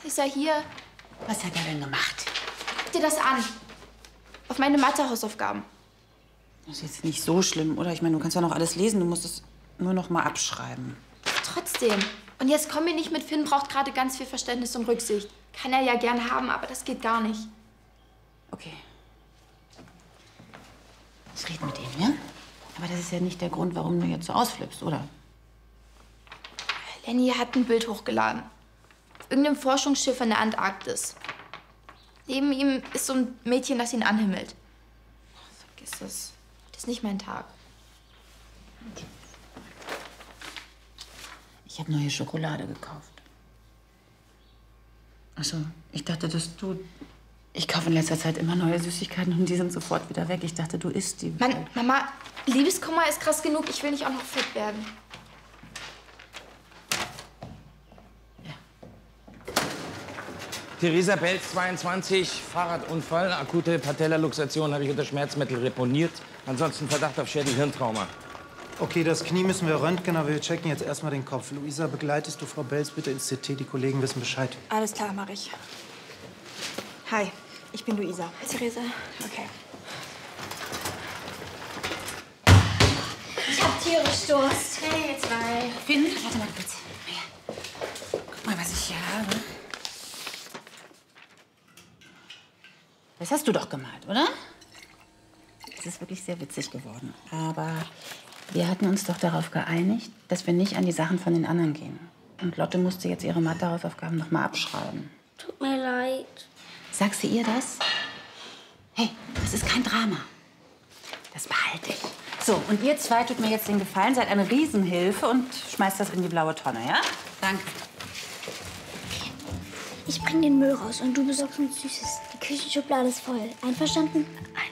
Ist er hier? Was hat er denn gemacht? Guck dir das an. Auf meine Mathe-Hausaufgaben. Das ist jetzt nicht so schlimm, oder? Ich meine, du kannst ja noch alles lesen. Du musst es nur noch mal abschreiben. Trotzdem. Und jetzt komm mir nicht mit, Finn braucht gerade ganz viel Verständnis und Rücksicht. Kann er ja gern haben, aber das geht gar nicht. Okay. Ich rede mit ihm, ja? Aber das ist ja nicht der Grund, warum du jetzt so ausflippst, oder? Lenny hat ein Bild hochgeladen. Auf irgendeinem Forschungsschiff in der Antarktis. Neben ihm ist so ein Mädchen, das ihn anhimmelt. Vergiss es. Das ist nicht mein Tag. Ich habe neue Schokolade gekauft. Ach so, ich dachte, dass du... Ich kaufe in letzter Zeit immer neue Süßigkeiten und die sind sofort wieder weg. Ich dachte, du isst die. Mann, Mama, Liebeskummer ist krass genug. Ich will nicht auch noch fett werden. Theresa Belz, 22, Fahrradunfall, akute Patellaluxation, habe ich unter Schmerzmittel reponiert. Ansonsten Verdacht auf Schädel-Hirntrauma. Okay, das Knie müssen wir röntgen, aber wir checken jetzt erstmal den Kopf. Luisa, begleitest du Frau Belz bitte ins CT? Die Kollegen wissen Bescheid. Alles klar, mache ich. Hi, ich bin Luisa. Theresa. Okay. Ich hab tierisch Durst. Hey, ihr zwei. Finn, warte mal kurz. Ja. Guck mal, was ich hier habe. Das hast du doch gemalt, oder? Das ist wirklich sehr witzig geworden. Aber wir hatten uns doch darauf geeinigt, dass wir nicht an die Sachen von den anderen gehen. Und Lotte musste jetzt ihre Mathehausaufgaben noch mal abschreiben. Tut mir leid. Sagst du ihr das? Hey, das ist kein Drama. Das behalte ich. So, und ihr zwei tut mir jetzt den Gefallen, seid eine Riesenhilfe und schmeißt das in die blaue Tonne, ja? Danke. Ich bring den Müll raus und du besorgst uns Süßes. Die Küchenschublade ist voll. Einverstanden?